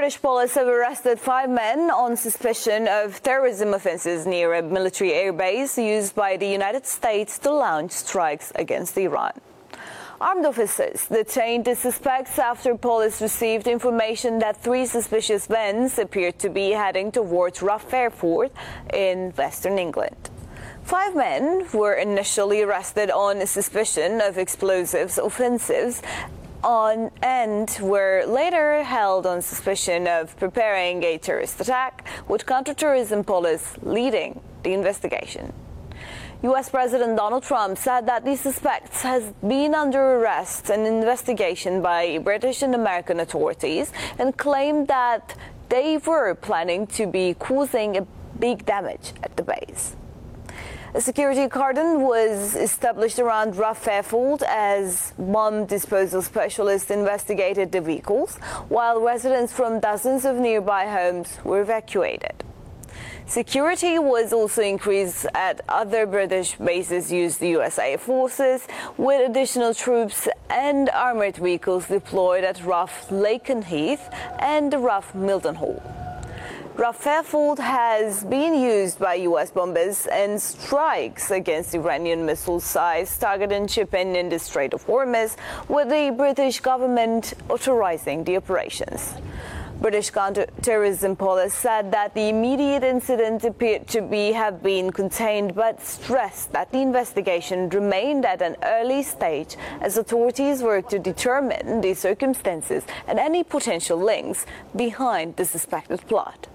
British police have arrested 5 men on suspicion of terrorism offences near a military airbase used by the United States to launch strikes against Iran. Armed officers detained the suspects after police received information that 3 suspicious vans appeared to be heading towards Rough Fairford in western England. 5 men were initially arrested on suspicion of explosives offences and were later held on suspicion of preparing a terrorist attack, with counterterrorism police leading the investigation. U.S. President Donald Trump said that the suspects has been under arrest and investigation by British and American authorities and claimed that they were planning to be causing a big damage at the base. A security cordon was established around Rough Fairford as bomb disposal specialists investigated the vehicles, while residents from dozens of nearby homes were evacuated. Security was also increased at other British bases used the USA forces, with additional troops and armoured vehicles deployed at Rough Lakenheath and Rough Mildenhall. Rough Fairford has been used by U.S. bombers and strikes against Iranian missile sites targeting shipping in the Strait of Hormuz, with the British government authorizing the operations. British counter-terrorism police said that the immediate incident appeared to have been contained, but stressed that the investigation remained at an early stage as authorities work to determine the circumstances and any potential links behind the suspected plot.